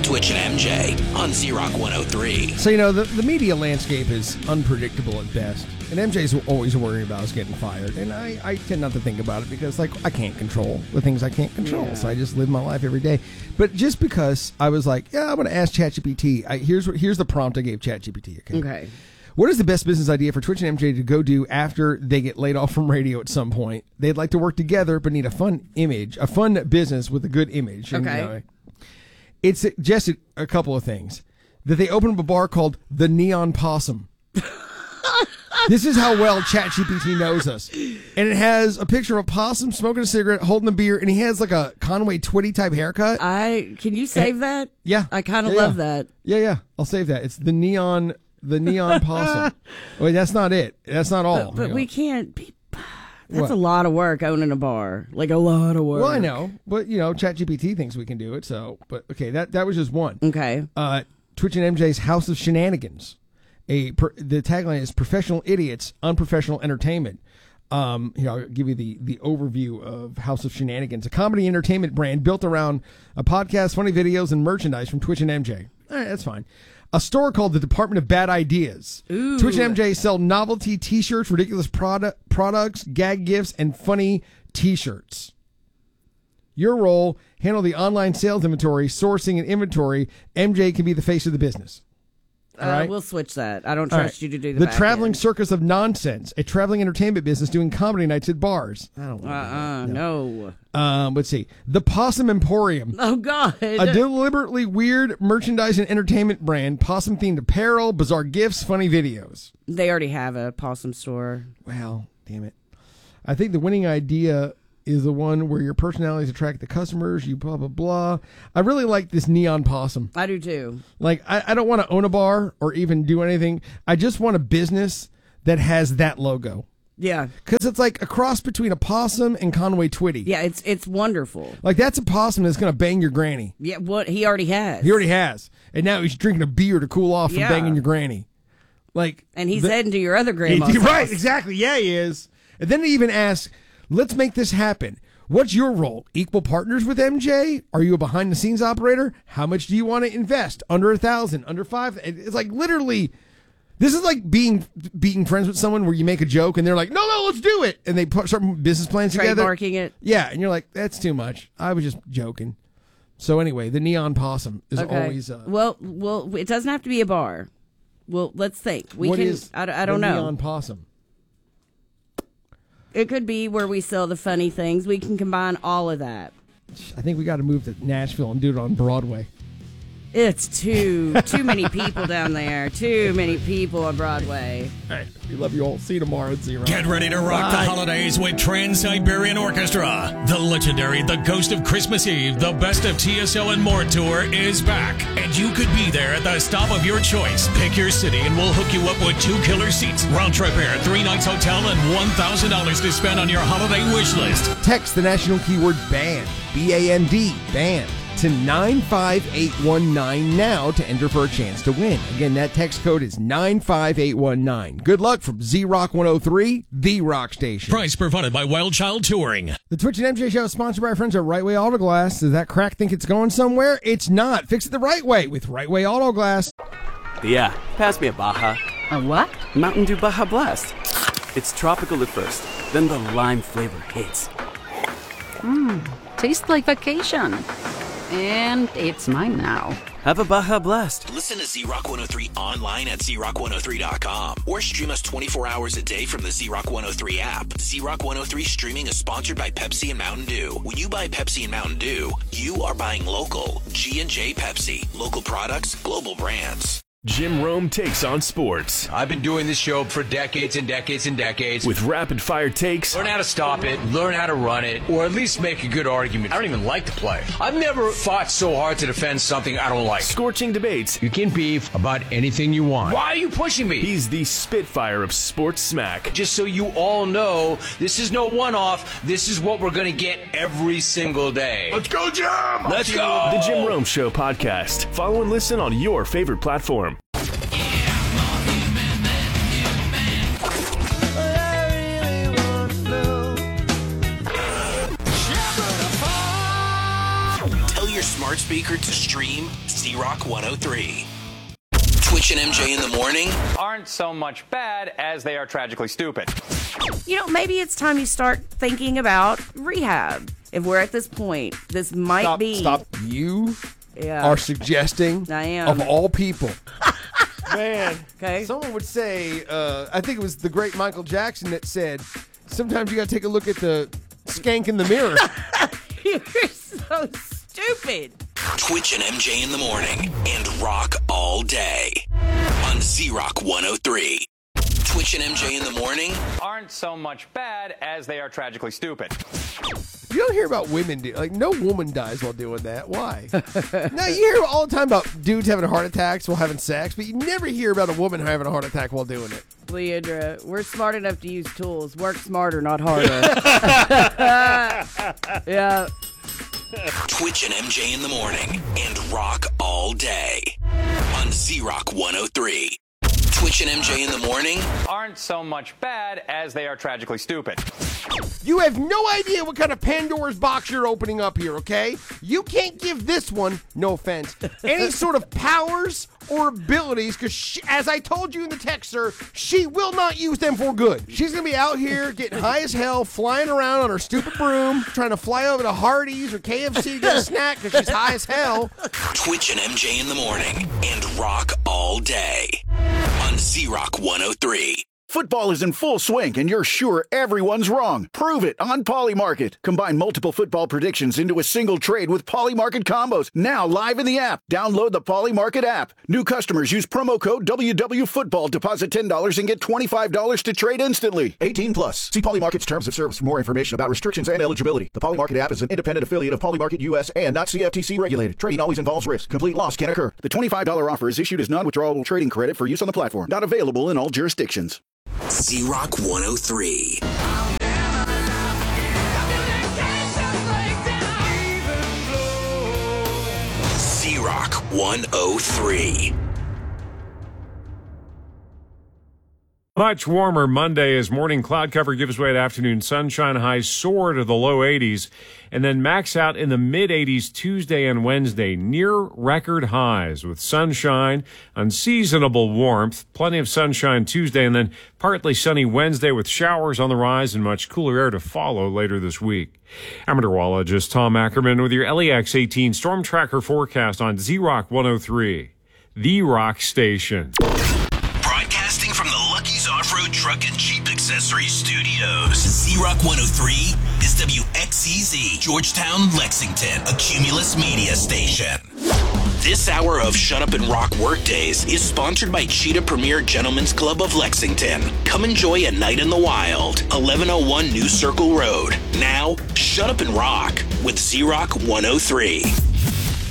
Twitch and MJ on Z-Rock 103. So, the media landscape is unpredictable at best. And MJ's always worrying about us getting fired. And I tend not to think about it because, I can't control the things I can't control. Yeah. So I just live my life every day. But just because I was like, I'm going to ask ChatGPT. Here's the prompt I gave ChatGPT. Okay. What is the best business idea for Twitch and MJ to go do after they get laid off from radio at some point? They'd like to work together, but need a fun business with a good image. And, okay. It suggested a couple of things. That they open up a bar called the Neon Possum. This is how well ChatGPT knows us. And it has a picture of a possum smoking a cigarette, holding a beer, and he has like a Conway Twitty type haircut. Can you save that? Yeah. I kind of love that. Yeah. I'll save that. It's the neon possum. Wait, that's not it. That's not all. But we can't be... That's a lot of work owning a bar. Like a lot of work. Well, I know. But, ChatGPT thinks we can do it. So, but okay, that was just one. Okay. Twitch and MJ's House of Shenanigans. The tagline is professional idiots, unprofessional entertainment. I'll give you the overview of House of Shenanigans, a comedy entertainment brand built around a podcast, funny videos, and merchandise from Twitch and MJ. All right, that's fine. A store called the Department of Bad Ideas. Ooh. Twitch and MJ sell novelty T-shirts, ridiculous products, gag gifts, and funny T-shirts. Your role, handle the online sales inventory, sourcing, and inventory. MJ can be the face of the business. All right? We'll switch that. I don't trust you to do the Traveling Circus of Nonsense, a traveling entertainment business doing comedy nights at bars. I don't no. Let's see. The Possum Emporium. Oh, God. A deliberately weird merchandise and entertainment brand, possum-themed apparel, bizarre gifts, funny videos. They already have a possum store. Well, damn it. I think the winning idea is the one where your personalities attract the customers, you blah, blah, blah. I really like this neon possum. I do too. Like, I don't want to own a bar or even do anything. I just want a business that has that logo. Yeah. Because it's like a cross between a possum and Conway Twitty. Yeah, it's wonderful. Like, that's a possum that's going to bang your granny. Yeah, what he already has. He already has. And now he's drinking a beer to cool off from banging your granny. And he's heading to your other grandma's house. Right, exactly. Yeah, he is. And then they even ask, let's make this happen. What's your role? Equal partners with MJ? Are you a behind-the-scenes operator? How much do you want to invest? Under 1,000? Under 5,000? It's like literally, this is like being friends with someone where you make a joke and they're like, no, let's do it. And they start business plans together. Trademarking it. Yeah, and you're like, that's too much. I was just joking. So anyway, the Neon Possum is always... Well, it doesn't have to be a bar. Well, let's think. I don't know. Neon Possum? It could be where we sell the funny things. We can combine all of that. I think we got to move to Nashville and do it on Broadway. It's too many people down there. Too many people on Broadway. All right. We love you all. See you tomorrow at Z-Rock. Get ready to rock the holidays with Trans-Siberian Orchestra. The legendary The Ghost of Christmas Eve, the Best of TSO and More tour is back. And you could be there at the stop of your choice. Pick your city and we'll hook you up with 2 killer seats, round trip air, 3 nights hotel, and $1,000 to spend on your holiday wish list. Text the national keyword BAND, B-A-N-D, BAND, to 95819 now to enter for a chance to win. Again, that text code is 95819. Good luck from Z-Rock 103, the rock station. Price provided by Wild Child Touring. The Twitch and MJ show is sponsored by our friends at Right Way Auto Glass. Does that crack think it's going somewhere? It's not. Fix it the right way with Right Way Auto Glass. Yeah, pass me a Baja. A what? Mountain Dew Baja Blast. It's tropical at first, then the lime flavor hits. Tastes like vacation. And it's mine now. Have a Baja Blast. Listen to Z-Rock 103 online at ZRock103.com or stream us 24 hours a day from the Z-Rock 103 app. Z-Rock 103 streaming is sponsored by Pepsi and Mountain Dew. When you buy Pepsi and Mountain Dew, you are buying local. G&J Pepsi. Local products, global brands. Jim Rome takes on sports. I've been doing this show for decades and decades and decades. With rapid-fire takes. Learn how to stop it, learn how to run it, or at least make a good argument. I don't even like the play. I've never fought so hard to defend something I don't like. Scorching debates. You can beef about anything you want. Why are you pushing me? He's the Spitfire of sports smack. Just so you all know, this is no one-off. This is what we're going to get every single day. Let's go, Jim! Let's go! The Jim Rome Show podcast. Follow and listen on your favorite platform. Tell your smart speaker to stream Z-Rock 103. Twitch and MJ in the morning aren't so much bad as they are tragically stupid. Maybe it's time you start thinking about rehab. If we're at this point, this might be. Stop. You are suggesting, I am. Of all people. Man. Okay. Someone would say, I think it was the great Michael Jackson that said, sometimes you got to take a look at the skank in the mirror. You're so stupid. Twitch and MJ in the morning and rock all day on Z-Rock 103. Twitch and MJ in the morning aren't so much bad as they are tragically stupid. You don't hear about women no woman dies while doing that. Why? No, you hear all the time about dudes having heart attacks while having sex, but you never hear about a woman having a heart attack while doing it. Leandra, we're smart enough to use tools. Work smarter, not harder. Yeah. Twitch and MJ in the morning and rock all day on Z-Rock 103. Twitch and MJ in the morning aren't so much bad as they are tragically stupid. You have no idea what kind of Pandora's box you're opening up here, okay? You can't give this one, no offense, any sort of powers or abilities, because as I told you in the text, sir, she will not use them for good. She's going to be out here getting high as hell, flying around on her stupid broom, trying to fly over to Hardee's or KFC to get a snack because she's high as hell. Twitch and MJ in the morning and rock all day on Z-Rock 103. Football is in full swing, and you're sure everyone's wrong. Prove it on Polymarket. Combine multiple football predictions into a single trade with Polymarket combos. Now live in the app. Download the Polymarket app. New customers use promo code WWFootball. Deposit $10 and get $25 to trade instantly. 18 plus. See Polymarket's terms of service for more information about restrictions and eligibility. The Polymarket app is an independent affiliate of Polymarket US and not CFTC regulated. Trading always involves risk. Complete loss can occur. The $25 offer is issued as non-withdrawable trading credit for use on the platform. Not available in all jurisdictions. Z-Rock 103. Z-Rock 103. Much warmer Monday as morning cloud cover gives way to afternoon sunshine. Highs soar to the low 80s and then max out in the mid 80s Tuesday and Wednesday, near record highs with sunshine, unseasonable warmth, plenty of sunshine Tuesday, and then partly sunny Wednesday with showers on the rise and much cooler air to follow later this week. I'm meteorologist Tom Ackerman with your LEX 18 Storm Tracker forecast on Z-Rock 103, the rock station. Broadcasting from the Lucky's Off-Road Truck and Jeep Accessories Studios. Z-Rock 103 is WXCZ, Georgetown, Lexington, a Cumulus media station. This hour of Shut Up and Rock Workdays is sponsored by Cheetah Premier Gentlemen's Club of Lexington. Come enjoy a night in the wild. 1101 New Circle Road. Now, Shut Up and Rock with Z-Rock 103.